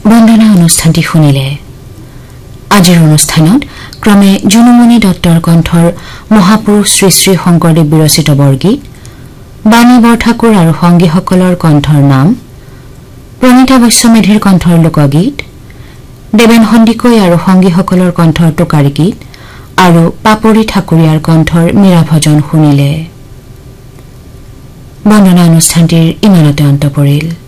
বন্দনা অনুষ্ঠানটি শুনিলে। আজিৰ অনুষ্ঠানত ক্ৰমে জুনুমণি দত্তৰ কণ্ঠৰ মহাপুৰুষ শ্ৰী শ্ৰী শংকৰদেৱ বিৰচিত বৰগীত, বাণী বৰঠাকুৰ আৰু সংগীসকলৰ কণ্ঠৰ নাম, প্ৰণীতা বৈশ্যমেধিৰ কণ্ঠৰ লোকগীত, দেৱেন সন্দিকৈ আৰু সংগীসকলৰ কণ্ঠৰ টোকাৰী গীত আৰু পাপৰি ঠাকুৰীয়াৰ কণ্ঠৰ মীৰা ভজন শুনিলে। বন্দনা অনুষ্ঠানটিৰ ইমানতে অন্ত পৰিল।